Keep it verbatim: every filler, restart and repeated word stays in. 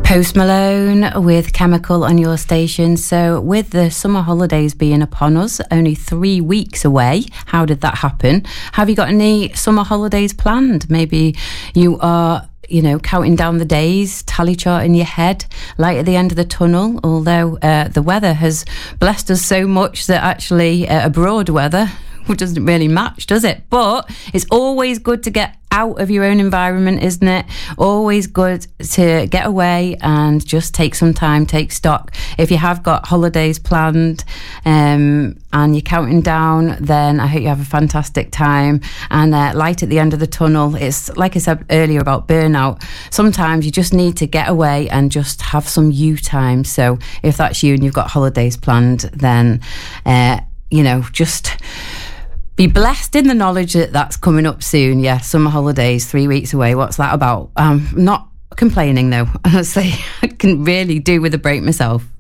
Post Malone with Chemical on your station. So with the summer holidays being upon us, only three weeks away, how did that happen? Have you got any summer holidays planned? Maybe you are, you know, counting down the days, tally chart in your head, light at the end of the tunnel, although uh, the weather has blessed us so much that actually uh, abroad weather doesn't really match, does it? But it's always good to get out of your own environment, isn't it? Always good to get away and just take some time, take stock. If you have got holidays planned um, and you're counting down, then I hope you have a fantastic time and uh, light at the end of the tunnel. It's like I said earlier about burnout. Sometimes you just need to get away and just have some you time. So if that's you and you've got holidays planned, then, uh, you know, just be blessed in the knowledge that that's coming up soon. Yeah, summer holidays, three weeks away. What's that about? Um, not complaining though. Honestly, I can really do with a break myself.